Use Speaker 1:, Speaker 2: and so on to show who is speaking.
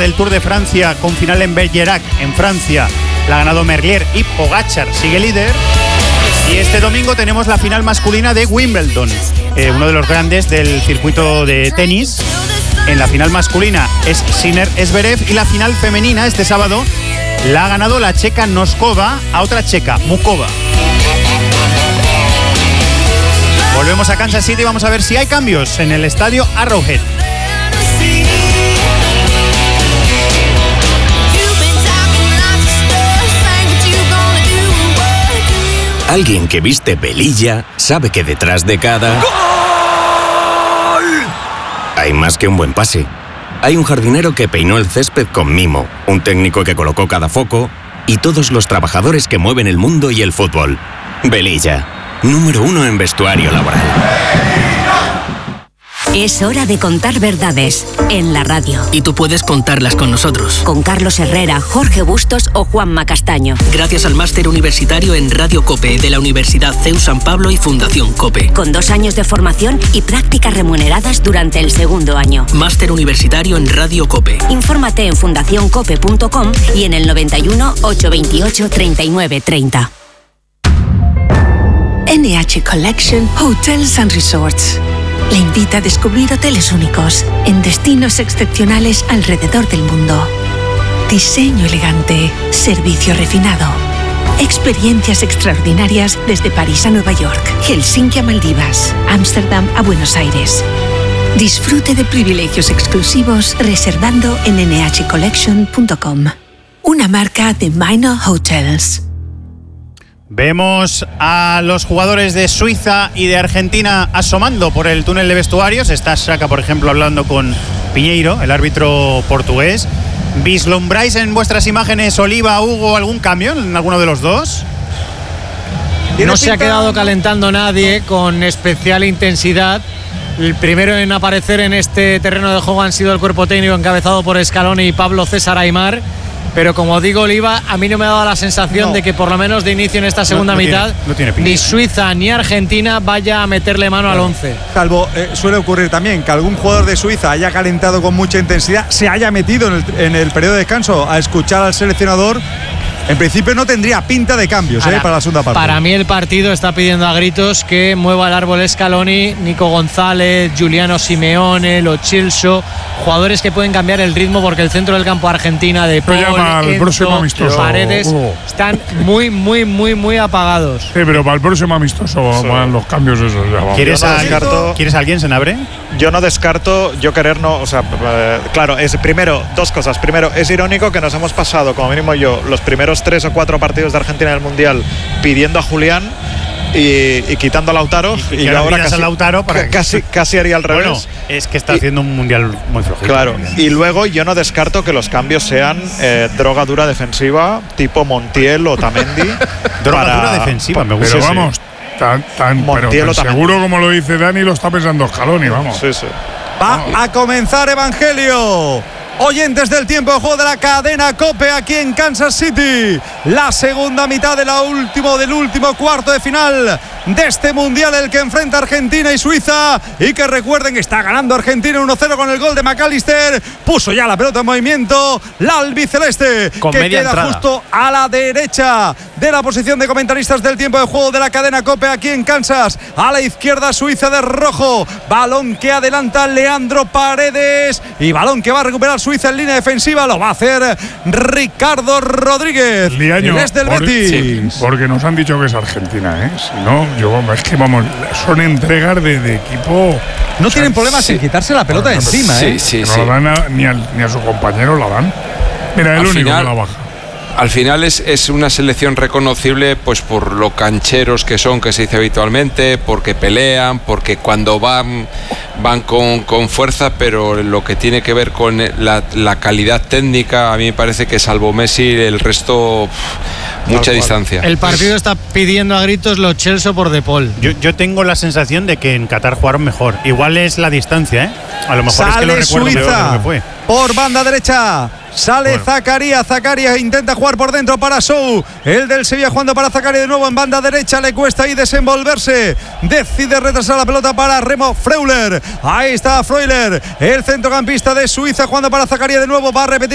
Speaker 1: del Tour de Francia con final en Bergerac, en Francia. La ha ganado Merlier y Pogačar sigue líder. Y este domingo tenemos la final masculina de Wimbledon, uno de los grandes del circuito de tenis. En la final masculina es Sinner-Zverev y la final femenina este sábado la ha ganado la checa Noskova a otra checa, Mukova. Volvemos a Kansas City y vamos a ver si hay cambios en el estadio Arrowhead.
Speaker 2: Alguien que viste velilla sabe que detrás de cada ¡gol! Hay más que un buen pase. Hay un jardinero que peinó el césped con mimo, un técnico que colocó cada foco y todos los trabajadores que mueven el mundo y el fútbol. Velilla, número 1 en vestuario laboral.
Speaker 3: Es hora de contar verdades en la radio.
Speaker 4: Y tú puedes contarlas con nosotros.
Speaker 3: Con Carlos Herrera, Jorge Bustos o Juanma Castaño.
Speaker 4: Gracias al máster universitario en Radio COPE de la Universidad CEU San Pablo y Fundación COPE.
Speaker 3: Con 2 años de formación y prácticas remuneradas durante el segundo año.
Speaker 4: Máster universitario en Radio COPE.
Speaker 3: Infórmate en fundacioncope.com y en el 91 828 39 30.
Speaker 5: NH Collection Hotels and Resorts le invita a descubrir hoteles únicos en destinos excepcionales alrededor del mundo. Diseño elegante, servicio refinado, experiencias extraordinarias desde París a Nueva York, Helsinki a Maldivas, Ámsterdam a Buenos Aires. Disfrute de privilegios exclusivos reservando en nhcollection.com. Una marca de Minor Hotels.
Speaker 1: Vemos a los jugadores de Suiza y de Argentina asomando por el túnel de vestuarios. Está Xhaka, por ejemplo, hablando con Piñeiro, el árbitro portugués. ¿Vislumbráis en vuestras imágenes, Oliva, Hugo, algún cambio en alguno de los dos?
Speaker 6: No se ha quedado calentando nadie con especial intensidad. El primero en aparecer en este terreno de juego han sido el cuerpo técnico encabezado por Scaloni y Pablo César Aimar. Pero como digo, Oliva, a mí no me ha dado la sensación de que por lo menos de inicio en esta segunda mitad ni Suiza ni Argentina vaya a meterle mano al 11.
Speaker 7: Salvo, suele ocurrir también que algún jugador de Suiza haya calentado con mucha intensidad, se haya metido en el periodo de descanso a escuchar al seleccionador. En principio no tendría pinta de cambios para la segunda parte.
Speaker 6: Para mí el partido está pidiendo a gritos que mueva el árbol Scaloni, Nico González, Giuliano Simeone, Lo Celso, jugadores que pueden cambiar el ritmo porque el centro del campo Argentina de Paul, Enzo, Paredes están muy apagados.
Speaker 8: Sí, pero para el próximo amistoso van los cambios esos.
Speaker 1: ¿Quieres a alguien, Senabre?
Speaker 9: Yo no descarto, yo querer no, o sea, claro, es primero, dos cosas. Primero, es irónico que nos hemos pasado, como mínimo yo, los primeros 3 o 4 partidos de Argentina en el Mundial pidiendo a Julián y quitando a Lautaro
Speaker 1: y ahora casi, a Lautaro para
Speaker 9: casi haría al revés.
Speaker 1: Bueno, es que está haciendo un Mundial muy flojito.
Speaker 9: Claro, y luego yo no descarto que los cambios sean droga dura defensiva tipo Montiel o Tamendi.
Speaker 1: Droga dura defensiva, me gusta.
Speaker 8: Pero vamos, tan seguro como lo dice Dani, lo está pensando Scaloni, vamos.
Speaker 9: Sí.
Speaker 7: Va a comenzar Evangelio. Oyentes del tiempo de juego de la cadena COPE aquí en Kansas City. La segunda mitad del último cuarto de final de este Mundial, el que enfrenta Argentina y Suiza. Y que recuerden que está ganando Argentina 1-0 con el gol de McAllister. Puso ya la pelota en movimiento la albiceleste, que queda justo a la derecha de la posición de comentaristas del tiempo de juego de la cadena COPE aquí en Kansas. A la izquierda Suiza de rojo. Balón que adelanta Leandro Paredes. Y balón que va a recuperar Suiza en línea defensiva. Lo va a hacer Ricardo Rodríguez.
Speaker 8: Liaño,
Speaker 7: es del Betis.
Speaker 8: Porque nos han dicho que es Argentina, Si no, es que vamos, son entregas de equipo.
Speaker 7: No tienen problemas en quitarse la pelota de encima,
Speaker 8: No la dan ni a su compañero la dan. Mira, el único que la baja.
Speaker 10: Al final es una selección reconocible pues por lo cancheros que son, que se dice habitualmente, porque pelean, porque cuando van con fuerza, pero lo que tiene que ver con la calidad técnica, a mí me parece que salvo Messi, el resto mucha distancia.
Speaker 6: El partido está pidiendo a gritos Lo Celso por De Paul.
Speaker 1: Yo tengo la sensación de que en Qatar jugaron mejor. Igual es la distancia, A lo mejor es que lo recuerdo peor de lo que fue.
Speaker 7: Por banda derecha sale Zakaria intenta jugar por dentro para Sou, el del Sevilla jugando para Zakaria de nuevo en banda derecha, le cuesta ahí desenvolverse, decide retrasar la pelota para Remo Freuler, ahí está Freuler, el centrocampista de Suiza jugando para Zakaria de nuevo, va a repetir